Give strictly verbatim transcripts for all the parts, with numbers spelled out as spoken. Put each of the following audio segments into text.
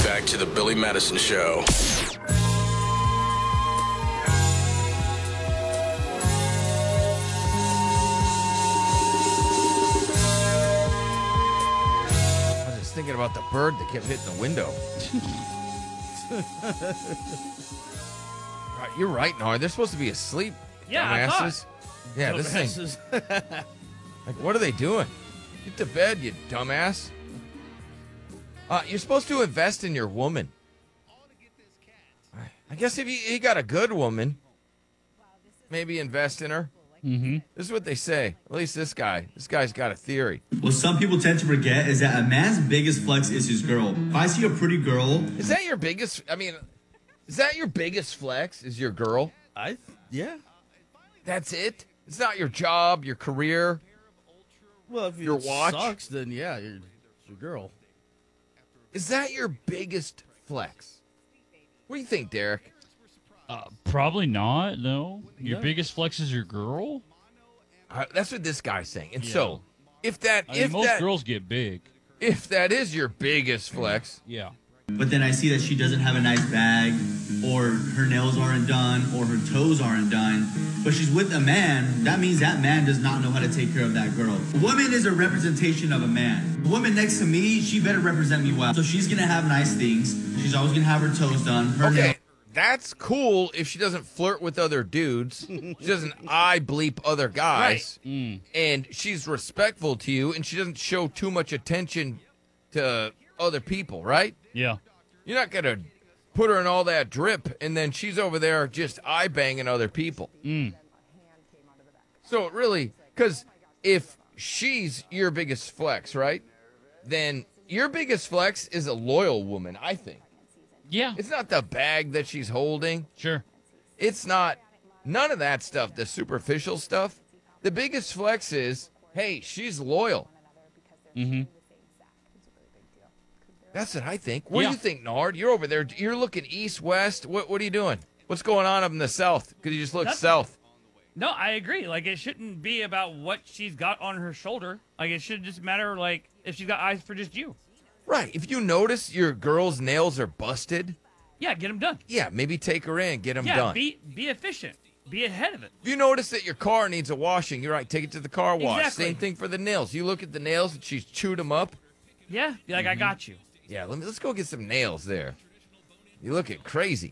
back to the Billy Madison Show. I was just thinking about the bird that kept hitting the window. Right, you're right, Nard. They're supposed to be asleep. Yeah, I dumbasses. thought. Yeah, this thing. Dumbasses. Like, what are they doing? Get to bed, you dumbass. Uh, you're supposed to invest in your woman. I guess if you, you got a good woman, maybe invest in her. Mm-hmm. This is what they say. At least this guy. This guy's got a theory. What some people tend to forget is that a man's biggest flex is his girl. If I see a pretty girl, Is that your biggest? I mean, is that your biggest flex? Is your girl? I yeah. That's it? It's not your job, your career. Well, if Your it watch? sucks, then yeah, you're, it's your girl. Is that your biggest flex? What do you think, Derek? Uh, probably not. No, your No. biggest flex is your girl. Uh, that's what this guy's saying. And Yeah. so, if that, I mean, if most that, girls get big. if that is your biggest flex, Yeah. but then I see that she doesn't have a nice bag, or her nails aren't done, or her toes aren't done, but she's with a man, that means that man does not know how to take care of that girl. A woman is a representation of a man. The woman next to me, she better represent me well. So she's gonna have nice things. She's always gonna have her toes done. Her okay, nails. that's cool if she doesn't flirt with other dudes. She doesn't eye bleep other guys, Mm. and she's respectful to you, and she doesn't show too much attention to other people, right? Yeah. You're not gonna put her in all that drip, and then she's over there just eye banging other people. Mm. So it really, because if she's your biggest flex, right, then your biggest flex is a loyal woman, I think. Yeah. It's not the bag that she's holding. Sure. It's not none of that stuff, the superficial stuff. The biggest flex is, hey, she's loyal. Mm-hmm. That's what I think. What Yeah. do you think, Nard? You're over there. You're looking east, west. What What are you doing? What's going on up in the south? Because you just look Nothing. south. No, I agree. Like, it shouldn't be about what she's got on her shoulder. Like, it should just matter, like, if she's got eyes for just you. Right. If you notice your girl's nails are busted, Yeah, get them done. yeah, maybe take her in, get them yeah, done. be be efficient. Be ahead of it. If you notice that your car needs a washing, you're right, take it to the car wash. Exactly. Same thing for the nails. You look at the nails and she's chewed them up. Yeah, be like, I got you. Yeah, let me, let's go get some nails there. You looking crazy.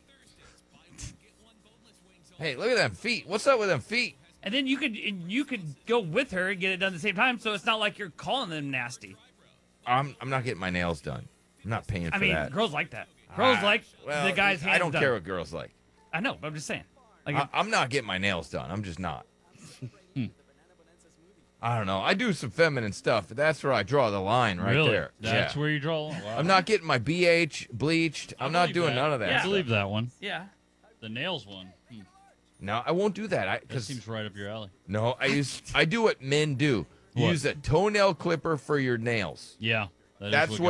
Hey, look at them feet. What's up with them feet? And then you could and you could go with her and get it done at the same time, so it's not like you're calling them nasty. I'm I'm not getting my nails done. I'm not paying for I mean, that. girls like that. Girls Ah, like well, the guy's hands I don't done. care what girls like. I know, but I'm just saying. Like, I, I'm not getting my nails done. I'm just not. I don't know. I do some feminine stuff, but that's where I draw the line right really? there. That's yeah. where you draw. Wow. I'm not getting my B H bleached. I I'm not believe doing that. none of that. I Yeah. stuff. believe that one. yeah. The nails one. Hmm. No, I won't do that. I That because seems right up your alley. no, I use I do what men do. You What? use a toenail clipper for your nails. Yeah. That is That's what what